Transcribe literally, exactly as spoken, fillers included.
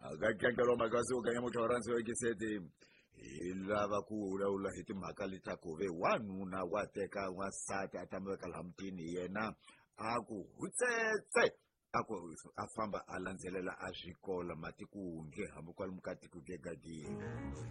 akakenkelo makasi ukanya muthwaransi wekiseti hi lava ku vulavula hi timhaka leta ku ve wanuna wa teka n'wansati a ta mu veka laha mutini yena a ku hutsetse a ku a famba a landzelela a swikola matikunge hambi kwalomu ka tiko gegageni